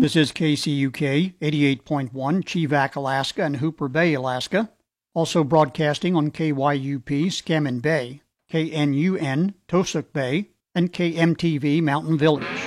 This is KCUK 88.1 Chevak, Alaska, and Hooper Bay, Alaska. Also broadcasting on KYUP Scammon Bay, KNUN Tosuk Bay, and KMTV Mountain Village.